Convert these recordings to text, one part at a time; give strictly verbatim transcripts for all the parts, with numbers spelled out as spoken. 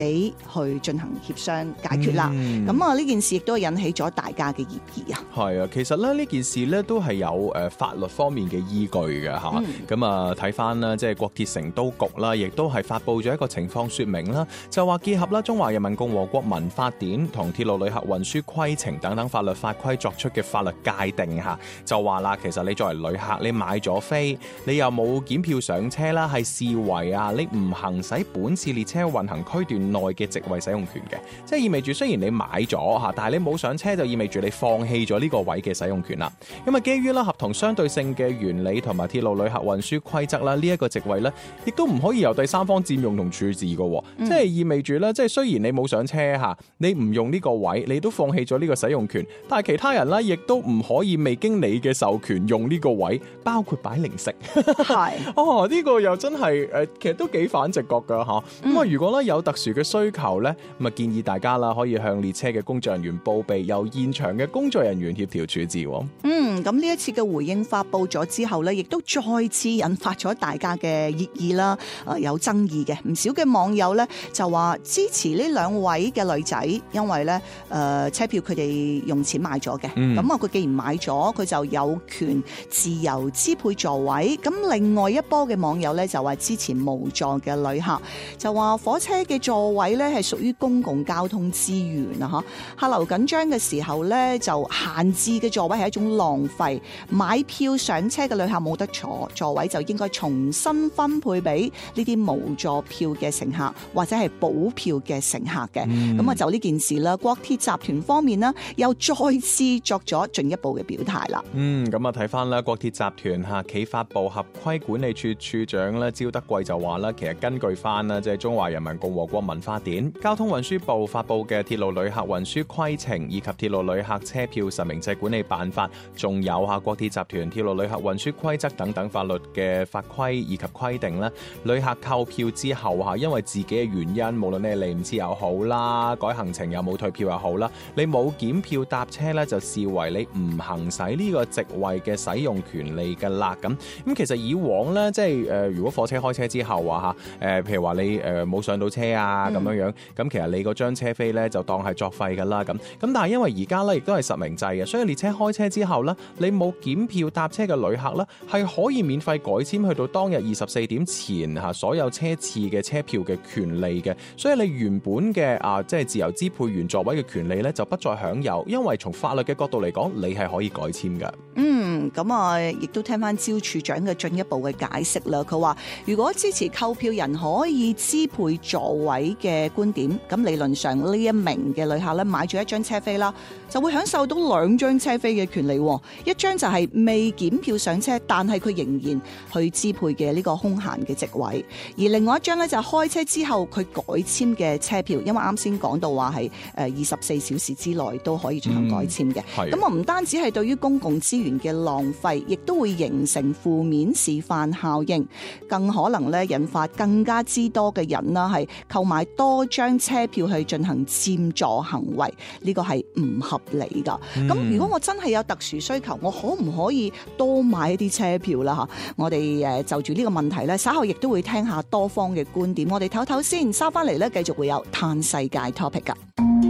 去進行協商解決啦。咁啊呢件事亦都引起咗大家嘅熱議啊。 係啊，其實咧呢件事咧都係有誒法律方面嘅依據嘅嚇。咁啊睇翻啦，即係國鐵成都局啦，亦都係發布咗一個情況説明啦，就話結合啦《中華人民共和國民法典》同《鐵路旅客運輸規程》等等法律法規作出嘅法律界定嚇，就話啦，其實你作為旅客，你買咗飛，你又冇檢票上車啦，係視為啊你唔行使本次列車運行區段內嘅席位使用權嘅，即係意味住雖然你買咗嚇，但係你冇上車就意味住你放棄咗呢個位嘅使用權啦。咁啊，基於啦合同相對性嘅原理同埋鐵路旅客運輸規則啦，呢、這、一個席位咧，亦都唔可以由第三方佔用同處置嘅，嗯、即係意味住咧，即係雖然你冇上車嚇，你唔用呢個位，你都放棄咗呢個使用權，但係其他人咧亦都唔可以未經你嘅授權用呢個位，包括擺零食。係哦，呢、這個又真係誒，其實都幾反直覺㗎嚇。咁啊、嗯，如果咧有特殊嘅需求咧，咁啊建議大家啦，可以向列車嘅工作人員報備，由現場嘅工作人員協調處置。 嗯，咁呢一次嘅回應發布咗之後咧，亦都再次引發咗大家嘅熱議啦。誒、呃，有爭議嘅，唔少嘅網友咧就話支持呢兩位嘅女仔，因為咧誒、呃、車票佢哋用錢買咗嘅，咁啊佢既然買咗，佢就有權自由支配座位。咁另外一波嘅網友咧就話支持無座嘅旅客，就話火車嘅座位咧係屬於公共交通資源啊！嚇，客流緊張嘅時候咧就閒置嘅座位係一種浪費，買票上車嘅旅客冇得坐，座位就應該重新分配俾呢啲無座票嘅乘客或者係補票嘅乘客嘅。咁啊、嗯、就呢件事啦，國鐵集團方面呢又再次作咗進一步嘅表態啦。 嗯，咁啊睇翻啦，國鐵集團嚇企發部合規管理處處長咧招德貴就話啦，其實根據翻啦即係中華人民共和國民法典、交通運輸部發布嘅鐵路旅客運輸規程以及鐵路旅客車票實名制管理辦法，仲有嚇國鐵集團鐵路旅客運輸規則等等法律嘅法規以及規定咧，旅客購票之後嚇，因為自己嘅原因，無論你係嚟唔切又好啦，改行程又冇退票又好啦，你冇檢票搭車咧，就視為你唔行使呢個席位嘅使用權利㗎啦。咁咁其實以往咧，即係誒、呃，如果火車開車之後啊嚇，誒、呃、譬如話你誒冇、呃、上到車啊咁樣樣，咁、嗯、其實你嗰張車飛咧就當係作廢㗎啦。咁咁但係因為而家咧亦都係實名制嘅，所以列車開車之後咧，你冇檢票搭車嘅旅客咧係可以免費改簽去到當日二十四點前嚇所有車次嘅車票嘅權利嘅，所以你原本嘅啊即係自由支配原座位嘅權利咧就不再享有，因為從法律嘅角度嚟講，你係可以改簽㗎。 嗯，咁啊，亦都聽翻招處長嘅進一步嘅解釋啦。佢話如果支持購票人可以支配座位嘅觀點，咁理論上呢一名嘅旅客咧買咗一張車飛啦，就會享受到兩張車飛嘅權利。一張就係未檢票上車，但係佢仍然去支配嘅呢個空閒嘅席位，而另外一張咧就係開車之後佢改簽嘅車票，因為啱先講到話係誒二十四小時之內都可以進行改簽嘅。咁啊唔單止係對於公共資源嘅浪費，亦都會形成負面示範效應，更可能咧引發更加之多嘅人啦係購買多張車票去進行佔座行為，呢個係唔合理噶。咁、嗯、如果我真係有特殊需求，我可唔可以多買一啲車票啦？吓，我哋誒就住呢個問題咧，稍後亦都會聽下多方嘅觀點。我哋唞唞先，收翻嚟咧，繼續會有嘆世界 topic 噶。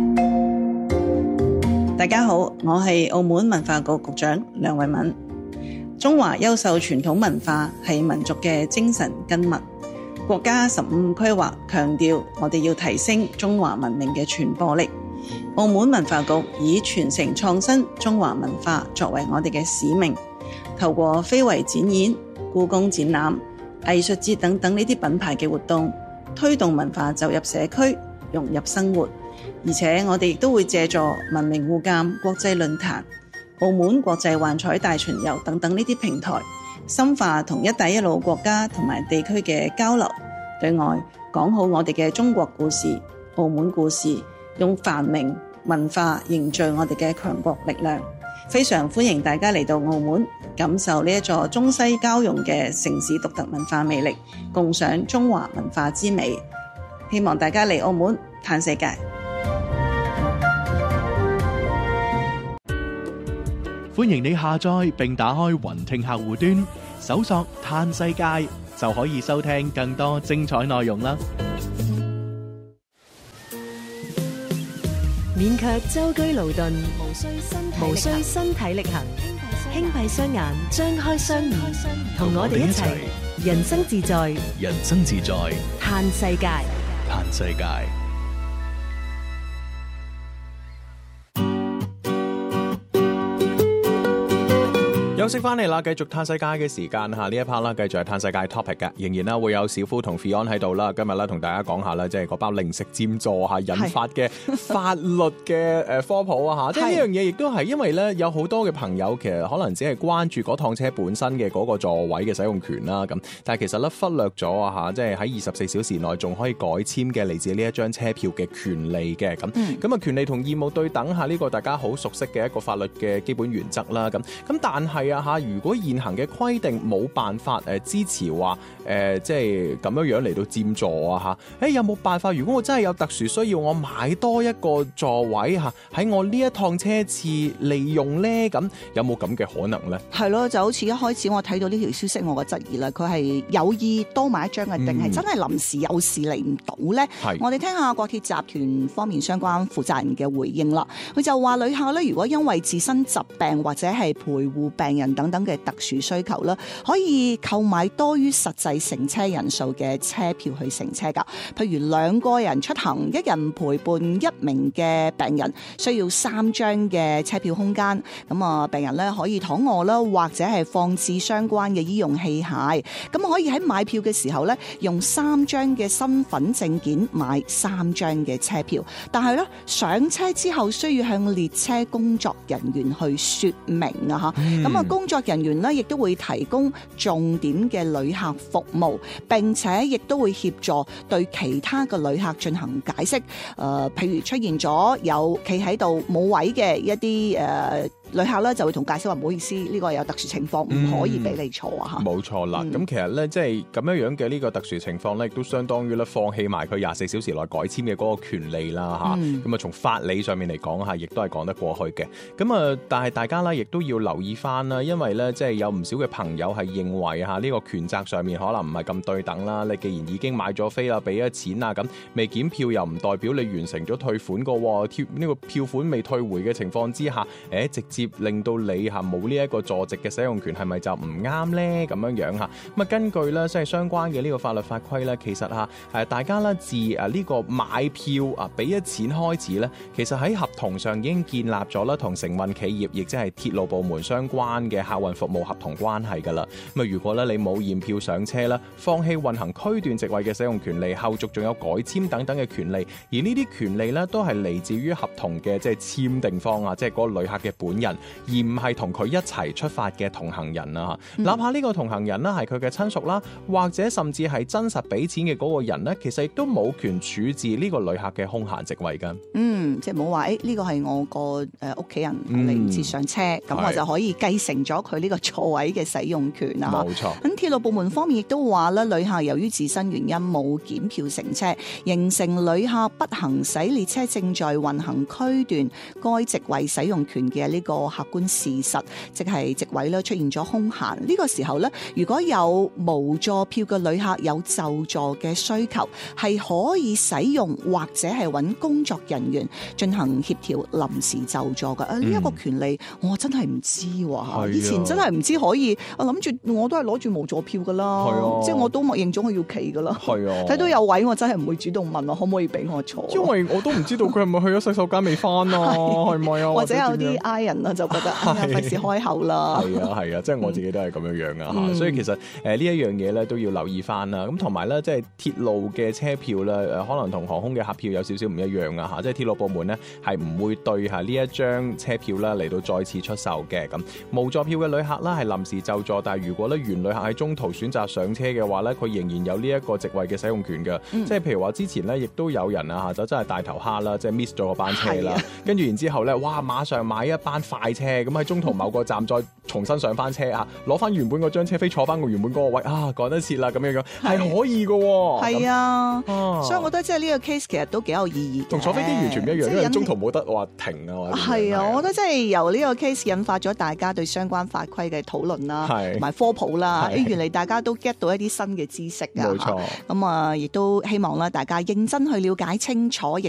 大家好，我係澳門文化局局長梁慧敏。中華優秀傳統文化係民族嘅精神根脈。國家十五規劃強調，我哋要提升中華文明嘅傳播力。澳門文化局以傳承創新中華文化作為我哋嘅使命，透過非遺展演、故宮展覽、藝術節等等呢啲品牌嘅活動，推動文化走入社區，融入生活。而且我哋亦都會借助文明互鑒國際論壇、澳門國際幻彩大巡遊等等呢啲平台，深化同一帶一路國家同埋地區嘅交流，對外講好我哋嘅中國故事、澳門故事，用繁榮文化凝聚我哋嘅強國力量。非常歡迎大家嚟到澳門，感受呢一座中西交融嘅城市獨特文化魅力，共賞中華文化之美。希望大家嚟澳門嘆世界。 歡迎你下載並打開雲聽客戶端，搜索嘆世界就可以收聽更多精彩內容啦。 免卻舟車勞頓，無需身體無需身體力行，輕閉雙眼，張開雙耳，同我哋一齊人生自在， 人生自在， 嘆世界， 嘆世界。 休息翻嚟啦，繼續嘆世界嘅時間嚇，呢一 part 啦，繼續係嘆世界 topic 嘅，仍然啦會有小夫同 Fion 喺度啦。今日咧同大家講下啦，即係嗰包零食佔座嚇引發嘅法律嘅誒科普啊嚇，即係呢樣嘢亦都係因為咧有好多嘅朋友其實可能只係關注嗰趟車本身嘅嗰個座位嘅使用權啦咁，但係其實咧忽略咗啊嚇，即係喺二十四小時內仲可以改簽嘅嚟自呢一張車票嘅權利嘅咁，咁啊權利同義務對等下呢個大家好熟悉嘅一個法律嘅基本原則啦咁，咁但係啊嚇，如果現行嘅規定冇辦法誒支持話誒，即係咁樣樣嚟到佔座啊嚇，誒有冇辦法？如果我真係有特殊需要，我買多一個座位嚇喺我呢一趟車次利用咧，咁有冇咁嘅可能咧？ 係咯，就好似一開始我睇到呢條消息，我嘅質疑啦，佢係有意多買一張嘅，定係、嗯、真係臨時有事嚟唔到咧？我哋聽下國鐵集團方面相關負責人嘅回應啦。佢就話旅客咧，如果因為自身疾病或者係陪護病人等等嘅特殊需求啦，可以購買多於實際乘車人數嘅車票去乘車㗎。譬如兩個人出行，一人陪伴一名嘅病人，需要三張嘅車票空間。咁啊，病人咧可以躺臥啦，或者係放置相關嘅醫用器械。咁可以喺買票嘅時候咧，用三張嘅身份證件買三張嘅車票。但係咧上車之後，需要向列車工作人員去說明啊嚇。咁啊、嗯，工作人員咧亦都會提供重點嘅旅客服務，並且亦都會協助對其他嘅旅客進行解釋。誒、呃，譬如出現咗有企喺度冇位嘅一啲誒。呃旅客咧就會同介紹話唔好意思，呢、這個有特殊情況，唔、嗯、可以俾你坐啊！嚇，冇錯啦。咁、嗯、其實咧，即係咁樣樣嘅呢個特殊情況咧，亦都相當於咧放棄埋佢廿四小時內改簽嘅嗰個權利啦嚇。咁、嗯、啊，從法理上面嚟講嚇，亦都係講得過去嘅。咁啊，但係大家咧亦都要留意翻啦，因為咧即係有唔少嘅朋友係認為嚇呢個權責上面可能唔係咁對等啦。你既然已經買咗飛啦，俾咗錢啊，咁未檢票又唔代表你完成咗退款個喎。呢個票款未退回嘅情況之下，誒直接令到你嚇冇呢一個坐席嘅使用權，係咪就唔啱咧？咁樣樣嚇咁啊，根據咧即係相關嘅呢個法律法規咧，其實嚇誒大家咧自誒呢個買票啊俾咗錢開始咧，其實喺合同上已經建立咗啦，同承運企業亦即係鐵路部門相關嘅客運服務合同關係㗎啦。咁啊，如果咧你冇驗票上車啦，放棄運行區段席位嘅使用權利，後續仲有改簽等等嘅權利，而呢啲權利咧都係嚟自於合同嘅即係簽訂方啊，即係嗰個旅客嘅本人。而唔係同佢一齊出發嘅同行人啊，嗯、哪怕呢個同行人啦係佢嘅親屬啦，或者甚至係真實俾錢嘅嗰個人呢，其實亦都冇權處置呢個旅客嘅空閒席位㗎。嗯， 即係冇話誒呢個係我個誒屋企人嚟唔切上車，咁、嗯、我就可以繼承咗佢呢個座位嘅使用權啊。冇錯。咁鐵路部門方面亦都話咧，旅客由於自身原因冇檢票乘車，形成旅客不行使列車正在運行區段該席位使用權嘅呢個客觀事實，即係席位咧出現咗空閒。呢、這個時候咧，如果有無座票嘅旅客有就座嘅需求，係可以使用或者係揾工作人員進行協調臨時就座嘅。啊、嗯，呢一個權利我真係唔知喎，以前真係唔知可以。我諗住我都係攞住無座票噶啦，即係我都默認咗我要企噶啦。係啊，睇到有位我真係唔會主動問我可唔可以俾我坐，因為我都唔知道佢係咪去咗洗手間未翻啊，係咪啊？或者有啲 I 人啊就覺得。費事開口啦，係啊係啊，即係我自己都係咁樣樣啊，嗯、所以其實誒、呃、呢一樣嘢咧都要留意翻啦。咁同埋咧，即係鐵路嘅車票咧，誒可能同航空嘅客票有少少唔一樣啊嚇。即係鐵路部門咧係唔會對下呢一張車票啦嚟到再次出售嘅。咁無座票嘅旅客啦係臨時就座，但係如果咧原旅客喺中途選擇上車嘅話咧，佢仍然有呢一個席位嘅使用權嘅。嗯、即係譬如話之前咧，亦都有人啊嚇就真係大頭蝦啦，即係 miss 咗個班車啦，跟住、啊、然之後咧，哇馬上買一班快車咁喺中途某個站再重新上翻車啊，攞翻原本嗰張車飛坐翻個原本嗰個位啊，趕得切啦咁樣樣係可以嘅喎。係啊，啊所以我覺得即係呢個 case 其實都幾有意義嘅，同坐飛機完全唔一樣，因為中途冇得話停啊。係啊，我覺得即係由呢個 case 引發咗大家對相關法規嘅討論啦，同埋科普啦。誒，原嚟大家都 get 到一啲新嘅知識啊。冇錯。咁啊，亦都希望啦，大家認真去了解清楚，亦